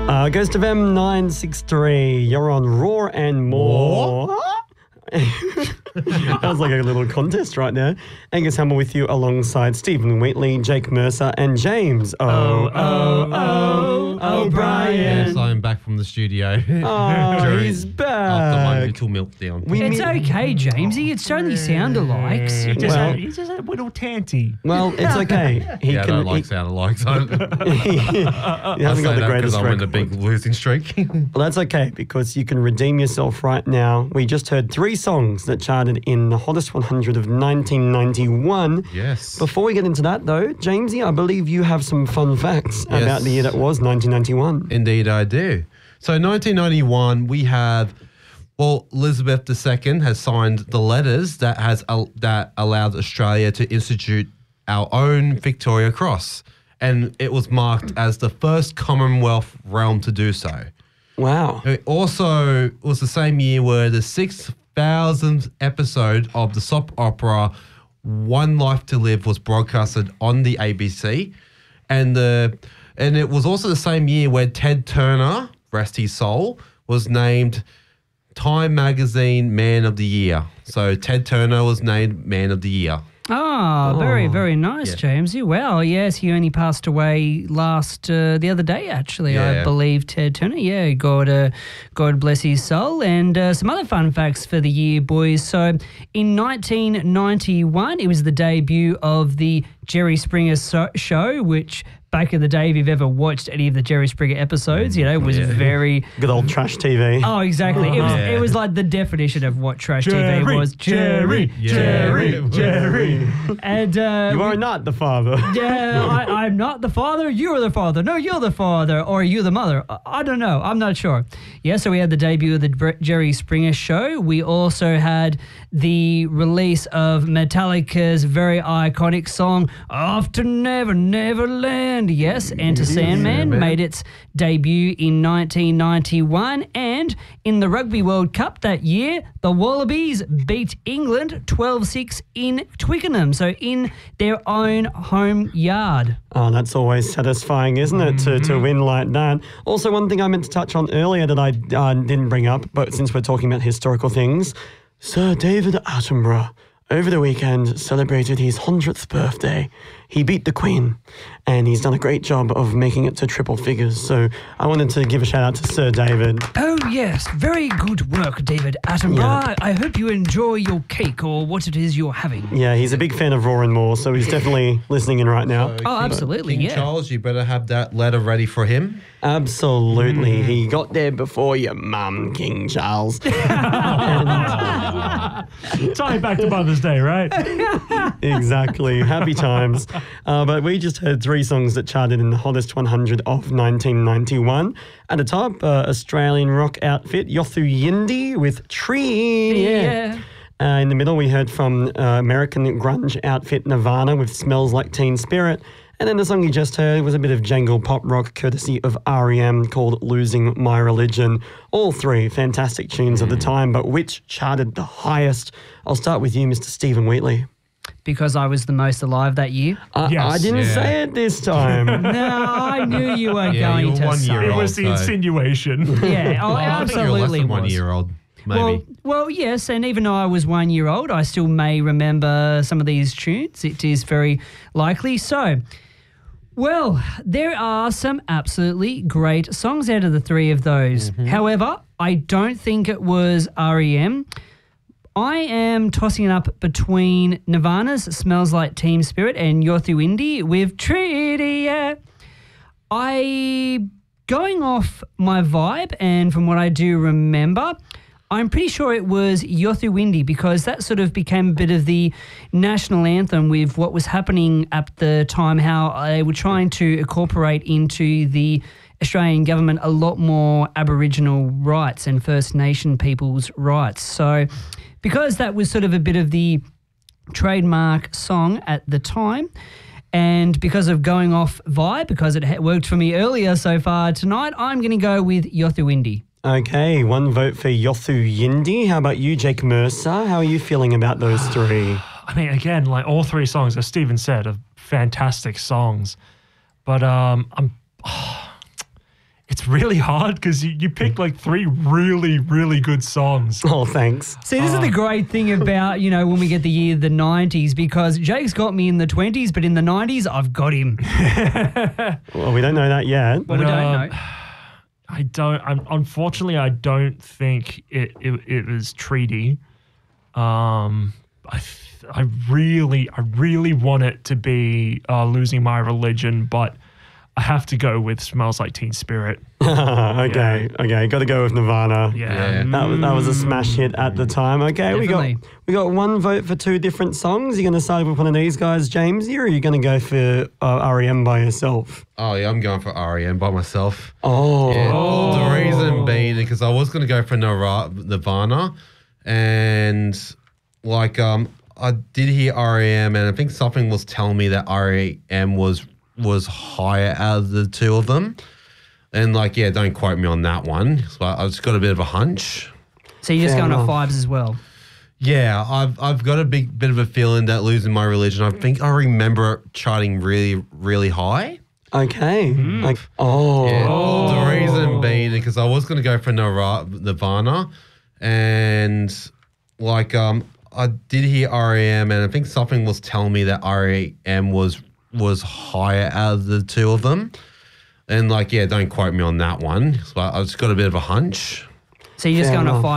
Goes to them 963. You're on Raw and More. That was like a little contest right now. Angus Hammer with you alongside Stephen Wheatley, Jake Mercer, and James O'Brien. Yes, I'm back from the studio. Oh, he's back. After my little meltdown. It's okay, Jamesy. It's only sound-alikes. He's just a little tanty. Well, it's okay. I don't like sound-alikes. He hasn't got the greatest I'm in a record. big losing streak. Well, that's okay because you can redeem yourself right now. We just heard 3 songs that charted in the Hottest 100 of 1991. Yes. Before we get into that, though, Jamesy, I believe you have some fun facts about the year that was 1991. Indeed, I do. So 1991, we have, Elizabeth II has signed the letters that allowed Australia to institute our own Victoria Cross. And it was marked as the first Commonwealth realm to do so. Wow. It also was the same year where the 6,000th episode of the soap opera One Life to Live was broadcasted on the ABC. And it was also the same year where Ted Turner, rest his soul, was named Time Magazine Man of the Year. So Ted Turner was named Man of the Year. Oh, very, very nice, Jamesy. Wow, yes, he only passed away the other day, actually, I believe, Ted Turner. Yeah, God bless his soul. And some other fun facts for the year, boys. So in 1991, it was the debut of the Jerry Springer Show, which back in the day, if you've ever watched any of the Jerry Springer episodes, was very... Good old trash TV. Oh, exactly. It was like the definition of what trash TV was. Jerry. And you are not the father. Yeah, I'm not the father. You're the father. No, you're the father. Or are you the mother? I don't know. I'm not sure. Yeah, so we had the debut of the Jerry Springer Show. We also had the release of Metallica's very iconic song, Off to Never, Never Land. Yes, Enter Sandman made its debut in 1991. And in the Rugby World Cup that year, the Wallabies beat England 12-6 in Twickenham, so in their own home yard. Oh, that's always satisfying, isn't it, to win like that? Also, one thing I meant to touch on earlier that I didn't bring up, but since we're talking about historical things, Sir David Attenborough over the weekend celebrated his 100th birthday. He beat the Queen, and he's done a great job of making it to triple figures. So I wanted to give a shout out to Sir David. Oh, yes. Very good work, David Attenborough. Yeah. I hope you enjoy your cake or what it is you're having. Yeah, he's a big fan of Raw and More, so he's definitely listening in right now. Absolutely, King Charles, you better have that letter ready for him. Absolutely. He got there before your mum, King Charles. Tie it back to Mother's Day, right? Exactly. Happy times. But we just heard 3 songs that charted in the Hottest 100 of 1991. At the top, Australian rock outfit Yothu Yindi with Tree. Yeah. In the middle, we heard from American grunge outfit Nirvana with Smells Like Teen Spirit. And then the song you just heard was a bit of jangle pop rock courtesy of R.E.M. called Losing My Religion. All 3 fantastic tunes of the time, but which charted the highest? I'll start with you, Mr. Stephen Wheatley. Because I was the most alive that year. I didn't say it this time. No, I knew you weren't going to say It was the insinuation. Yeah, I think you're less absolutely than was. 1 year old. Maybe. Well, yes, and even though I was 1 year old, I still may remember some of these tunes. It is very likely. So, well, there are some absolutely great songs out of the 3 of those. However, I don't think it was R.E.M. I am tossing it up between Nirvana's Smells Like Teen Spirit and Yothu Yindi with Treaty. Yeah. Going off my vibe and from what I do remember, I'm pretty sure it was Yothu Yindi because that sort of became a bit of the national anthem with what was happening at the time, how they were trying to incorporate into the Australian government a lot more Aboriginal rights and First Nation people's rights. So because that was sort of a bit of the trademark song at the time, and because of going off vibe, because it worked for me earlier so far tonight, I'm going to go with Yothu Yindi. Okay, 1 vote for Yothu Yindi. How about you, Jake Mercer? How are you feeling about those 3? I mean, again, like all 3 songs, as Stephen said, are fantastic songs. But it's It's really hard because you picked like 3 really, really good songs. Oh, thanks. See, this is the great thing about, when we get the year the 90s, because Jake's got me in the 20s, but in the 90s, I've got him. Well, we don't know that yet. Well, we don't know. Unfortunately, I don't think it was Treaty. I really want it to be Losing My Religion, but I have to go with Smells Like Teen Spirit. Okay. Got to go with Nirvana. Yeah. That was a smash hit at the time. Okay, Definitely. we got 1 vote for 2 different songs. You're going to side with one of these guys, Jamesy, or are you going to go for REM by yourself? Oh, yeah, I'm going for REM by myself. Oh. Yeah. The reason being because I was going to go for Nirvana, and I did hear REM, and I think something was telling me that REM was higher out of the 2 of them. And don't quote me on that one. So I've just got a bit of a hunch. So you're just Fair going off enough. vibes as well. Yeah, I've got a bit of a feeling that Losing My Religion, I think I remember it charting really, really high. Okay. Yeah. The reason being because I was going to go for Nirvana, and I did hear REM, and I think something was telling me that REM was higher out of the 2 of them. And don't quote me on that one. So I've just got a bit of a hunch. So you're just Fair going off enough. vibes.